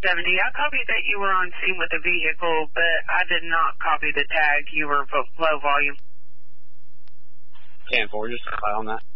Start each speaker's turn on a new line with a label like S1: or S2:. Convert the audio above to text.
S1: 70. I copied that you were on scene with a vehicle, but I did not copy the tag. You were low volume.
S2: 10-4, just rely on that.